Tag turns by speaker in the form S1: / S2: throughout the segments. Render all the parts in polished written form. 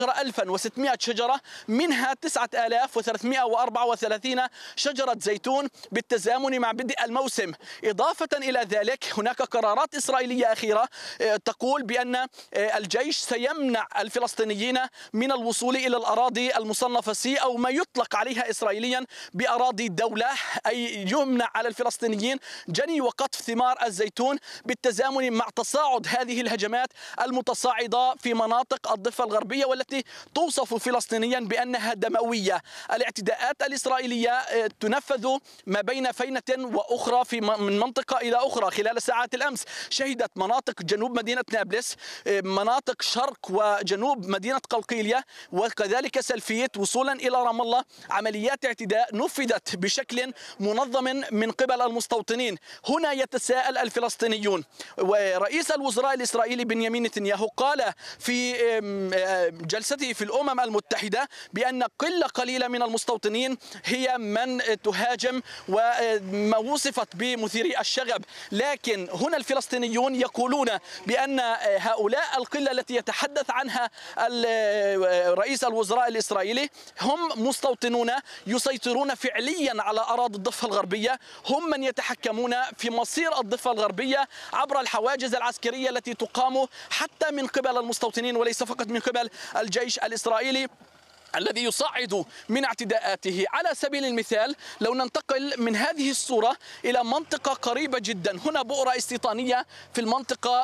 S1: 1600 شجرة، منها 9334 شجرة زيتون بالتزامن مع بدء الموسم. إضافة إلى ذلك هناك قرارات إسرائيلية أخيرة تقول بأن الجيش سيمنع الفلسطينيين من الوصول إلى الأراضي المصنفة سي، أو ما يطلق عليها إسرائيليا بأراضي الدولة، أي يمنع على الفلسطينيين جني وقطف ثمار الزيتون بالتزامن مع تصاعد هذه الهجمات المتصاعدة في مناطق الضفة الغربية، والتي توصف فلسطينيا بأنها دموية. الاعتداءات الإسرائيلية تنفذ ما بين فينة وأخرى من منطقة إلى أخرى. خلال ساعات الأمس شهدت مناطق جنوب مدينة نابلس، مناطق شرق وجنوب مدينة قلقيلية، وكذلك سلفيت وصولا إلى رام الله عمليات اعتداء نفذت بشكل منظم من قبل المستوطنين. هنا يتساءل الفلسطينيون، ورئيس الوزراء الإسرائيلي بنيامين نتنياهو قال في جلسته في الأمم المتحدة بأن قلة قليلة من المستوطنين هي من تهاجم وما وصفت بمثيري الشغب، لكن هنا الفلسطينيون يقولون بأن هؤلاء القلة التي يتحدث عنها رئيس الوزراء الإسرائيلي هم مستوطنون يسيطرون فعليا على أراضي الضفة الغربية، هم من يتحكمون في مصير الضفة الغربية عبر الحواجز العسكرية التي تقام حتى من قبل المستوطنين وليس فقط من قبل الجيش الإسرائيلي الذي يصعد من اعتداءاته. على سبيل المثال لو ننتقل من هذه الصورة إلى منطقة قريبة جدا، هنا بؤرة استيطانية في المنطقة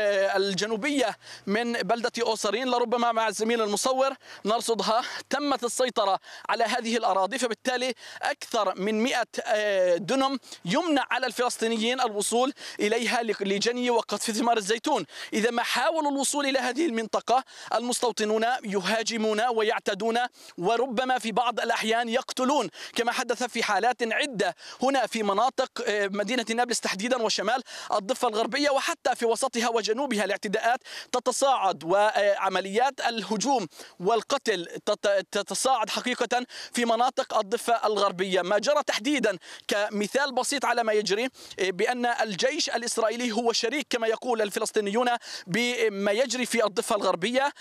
S1: الجنوبية من بلدة أوسرين، لربما مع الزميل المصور نرصدها. تمت السيطرة على هذه الأراضي، فبالتالي أكثر من 100 دنم يمنع على الفلسطينيين الوصول إليها لجني وقطف ثمار الزيتون. إذا ما حاولوا الوصول إلى هذه المنطقة المستوطنون يهاجمون ويعتدون وربما في بعض الأحيان يقتلون، كما حدث في حالات عدة هنا في مناطق مدينة نابلس تحديدا وشمال الضفة الغربية، وحتى في وسطها وجنوبها الاعتداءات تتصاعد، وعمليات الهجوم والقتل تتصاعد حقيقة في مناطق الضفة الغربية. ما جرى تحديدا كمثال بسيط على ما يجري بأن الجيش الإسرائيلي هو شريك كما يقول الفلسطينيون بما يجري في الضفة الغربية.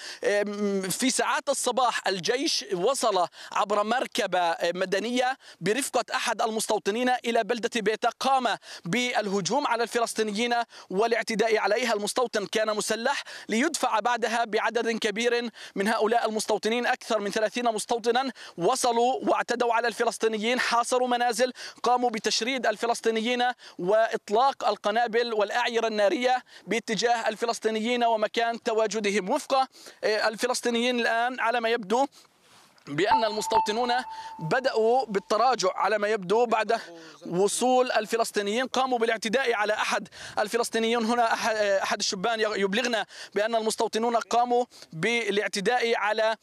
S1: في ساعات الصباح الجيش وصل عبر مركبة مدنية برفقة أحد المستوطنين إلى بلدة بيتا، قام بالهجوم على الفلسطينيين والاعتداء عليها. المستوطن كان مسلح، ليدفع بعدها بعدد كبير من هؤلاء المستوطنين، أكثر من 30 مستوطنا وصلوا واعتدوا على الفلسطينيين، حاصروا منازل، قاموا بتشريد الفلسطينيين وإطلاق القنابل والأعيرة النارية باتجاه الفلسطينيين ومكان تواجدهم. وفق الفلسطينيين الآن على ما يبدو بأن المستوطنون بدأوا بالتراجع على ما يبدو بعد وصول الفلسطينيين، قاموا بالاعتداء على أحد الفلسطينيين. هنا أحد الشبان يبلغنا بأن المستوطنون قاموا بالاعتداء على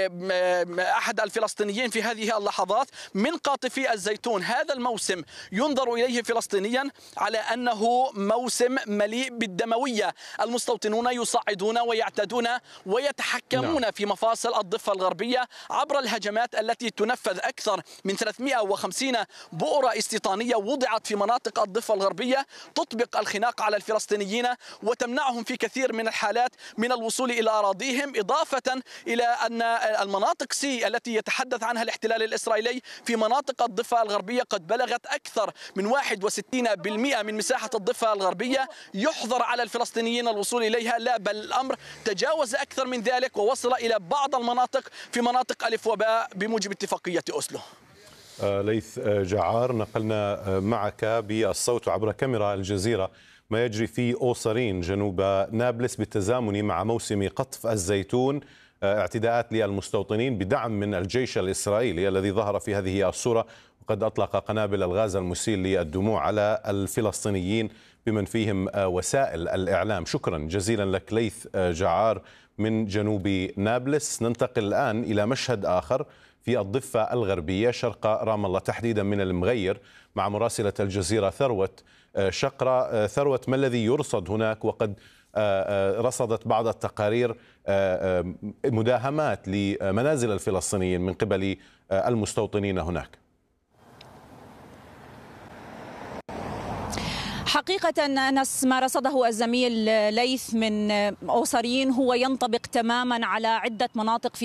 S1: أحد الفلسطينيين في هذه اللحظات من قاطفي الزيتون. هذا الموسم ينظر إليه فلسطينيا على أنه موسم مليء بالدموية، المستوطنون يصعدون ويعتدون ويتحكمون في مفاصل الضفة الغربية عبر الهجمات التي تنفذ. أكثر من 350 بؤرة استيطانية وضعت في مناطق الضفة الغربية تطبق الخناق على الفلسطينيين وتمنعهم في كثير من الحالات من الوصول إلى أراضيهم، إضافة إلى أن المناطق سي التي يتحدث عنها الاحتلال الإسرائيلي في مناطق الضفة الغربية قد بلغت أكثر من 61% من مساحة الضفة الغربية. يحظر على الفلسطينيين الوصول إليها، لا بل الأمر تجاوز أكثر من ذلك ووصل إلى بعض المناطق في مناطق ألف وباء بموجب اتفاقية أوسلو.
S2: ليث جعار، نقلنا معك بالصوت عبر كاميرا الجزيرة ما يجري في أوسرين جنوب نابلس بالتزامن مع موسم قطف الزيتون، اعتداءات للمستوطنين بدعم من الجيش الإسرائيلي الذي ظهر في هذه الصورة وقد أطلق قنابل الغاز المسيل للدموع على الفلسطينيين بمن فيهم وسائل الإعلام. شكرا جزيلا لك ليث جعار من جنوب نابلس. ننتقل الآن إلى مشهد آخر في الضفة الغربية شرق رام الله، تحديدا من المغير، مع مراسلة الجزيرة ثروت شقرة. ثروت، ما الذي يرصد هناك؟ وقد رصدت بعض التقارير مداهمات لمنازل الفلسطينيين من قبل المستوطنين هناك.
S3: حقيقة أنس، ما رصده الزميل ليث من أوسرين هو ينطبق تماما على عدة مناطق في